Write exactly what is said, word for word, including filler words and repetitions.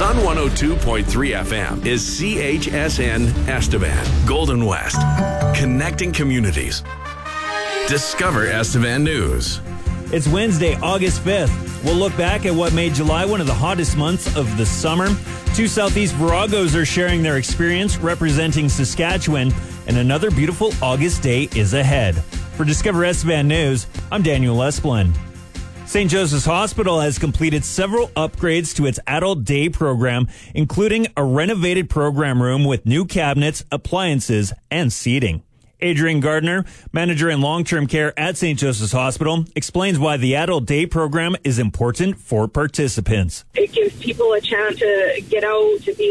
Sun one oh two point three F M is C H S N Estevan, Golden West. Connecting communities. Discover Estevan News. It's Wednesday, August fifth. We'll look back at what made July one of the hottest months of the summer. Two Southeast Viragos are sharing their experience representing Saskatchewan, and another beautiful August day is ahead. For Discover Estevan News, I'm Daniel Esplin. Saint Joseph's Hospital has completed several upgrades to its adult day program, including a renovated program room with new cabinets, appliances, and seating. Adrian Gardner, manager in long-term care at Saint Joseph's Hospital, explains why the adult day program is important for participants. It gives people a chance to get out, to be